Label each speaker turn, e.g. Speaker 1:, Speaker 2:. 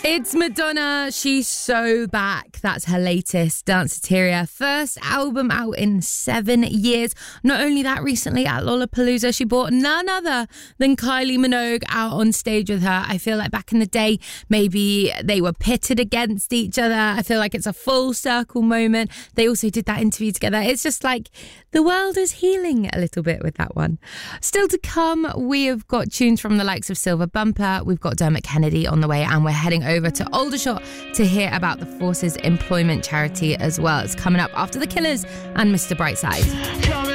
Speaker 1: It's Madonna. She's so back. That's her latest, Danceteria. First album out in 7 years. Not only that, recently at Lollapalooza, she brought none other than Kylie Minogue out on stage with her. I feel like back in the day, maybe they were pitted against each other. I feel like it's a full circle moment. They also did that interview together. It's just like the world is healing a little bit with that one. Still to come, we have got tunes from the likes of Silver Bumper. We've got Dermot Kennedy on the way, and we're heading over to Aldershot to hear about the Forces Employment Charity as well. It's coming up after The Killers and Mr. Brightside.